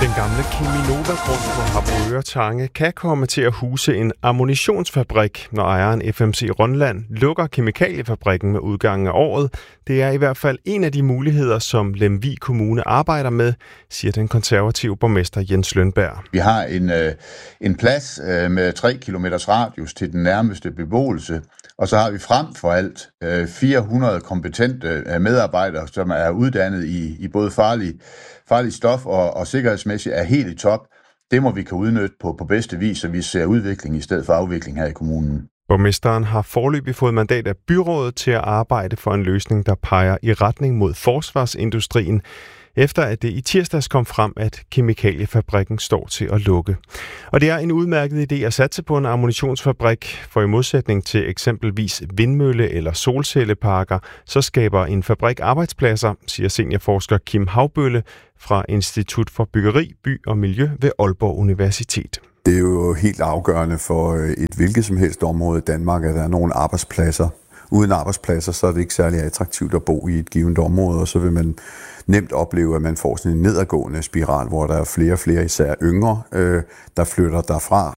Den gamle Cheminova-grund på Harboøre Tange kan komme til at huse en ammunitionsfabrik, når ejeren FMC Rønland lukker kemikaliefabrikken med udgangen af året. Det er i hvert fald en af de muligheder, som Lemvig Kommune arbejder med, siger den konservative borgmester Jens Lønberg. Vi har en plads med 3 kilometers radius til den nærmeste beboelse, og så har vi frem for alt 400 kompetente medarbejdere, som er uddannet i både farlig stof og sikkerhedsmæssigt er helt i top. Det må vi kan udnytte på bedste vis, så vi ser udvikling i stedet for afvikling her i kommunen. Borgmesteren har foreløbig fået mandat af byrådet til at arbejde for en løsning, der peger i retning mod forsvarsindustrien, efter at det i tirsdags kom frem, at kemikaliefabrikken står til at lukke. Og det er en udmærket idé at satse på en ammunitionsfabrik, for i modsætning til eksempelvis vindmølle- eller solcelleparker, så skaber en fabrik arbejdspladser, siger seniorforsker Kim Havbølle fra Institut for Byggeri, By og Miljø ved Aalborg Universitet. Det er jo helt afgørende for et hvilket som helst område i Danmark, at der er nogle arbejdspladser. Uden arbejdspladser, så er det ikke særlig attraktivt at bo i et givet område, og så vil man nemt opleve, at man får sådan en nedadgående spiral, hvor der er flere og flere, især yngre, der flytter derfra.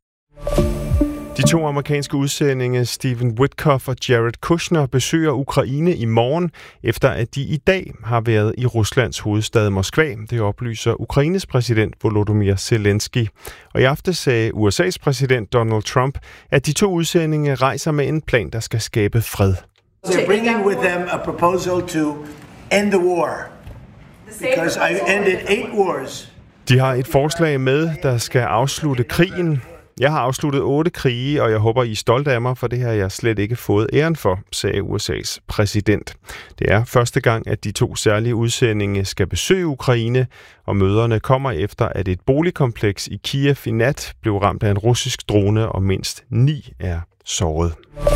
De to amerikanske udsendinge, Stephen Witkoff og Jared Kushner, besøger Ukraine i morgen, efter at de i dag har været i Ruslands hovedstad Moskva. Det oplyser Ukraines præsident Volodymyr Zelensky. Og i aften sagde USA's præsident Donald Trump, at de to udsendinge rejser med en plan, der skal skabe fred. They're bringing with them a proposal to end the war, because I ended 8 wars. De har et forslag med, der skal afslutte krigen. Jeg har afsluttet 8 krige, og jeg håber, I er stolte af mig, for det har jeg slet ikke fået æren for, sagde USA's præsident. Det er første gang, at de to særlige udsendinge skal besøge Ukraine, og møderne kommer efter, at et boligkompleks i Kiev i nat blev ramt af en russisk drone, og mindst 9 er såret.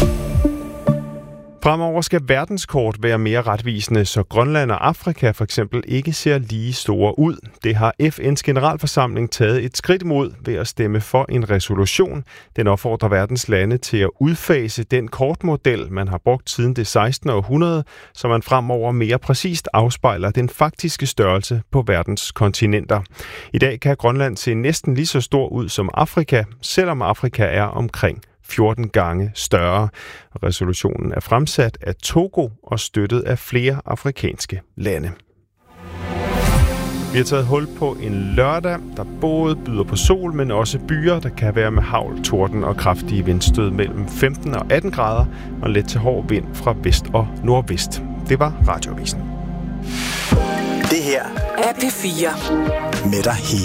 Fremover skal verdenskort være mere retvisende, så Grønland og Afrika for eksempel ikke ser lige store ud. Det har FN's generalforsamling taget et skridt imod ved at stemme for en resolution. Den opfordrer verdens lande til at udfase den kortmodel, man har brugt siden det 16. århundrede, så man fremover mere præcist afspejler den faktiske størrelse på verdens kontinenter. I dag kan Grønland se næsten lige så stor ud som Afrika, selvom Afrika er omkring 14 gange større. Resolutionen er fremsat af Togo og støttet af flere afrikanske lande. Vi har taget hul på en lørdag, der både byder på sol, men også byer, der kan være med hagl, torden og kraftige vindstød mellem 15 og 18 grader og let til hård vind fra vest og nordvest. Det var Radioavisen. Det her er P4 med dig hele.